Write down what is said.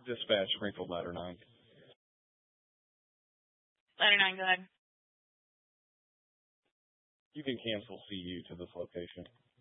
Dispatch Springfield Ladder 9. Ladder 9, go ahead. You can cancel CU to this location.